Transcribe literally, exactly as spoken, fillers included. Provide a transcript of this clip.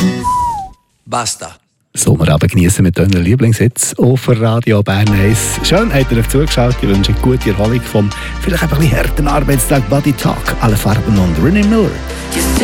Basta. Sommerabend genießen mit euren Lieblingssitz auf Radio Bern eins. Schön, habt ihr euch zugeschaut. Ich wünsche eine gute Erholung vom vielleicht ein bisschen harten Arbeitstag Body Talk. Alle Farben und Renee Miller.